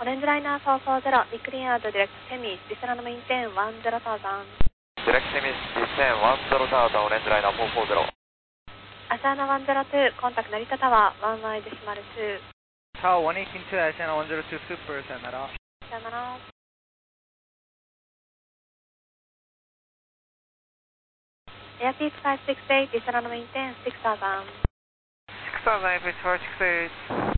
オレンジライナー440、ビッグリンアード、ディレクトセミ、ディスランドメインテン、10,000。 ディレクトセミ、10,000、10,000、オレンジライナー440。 アシャーナ102、コンタクト成田タワー、11デシマル2。 タワー182、アシャーナ102、スーパー、さよなら。 さよなら。エアピーク568、ディスランドメインテン、6,000。 6,000, if it's 468.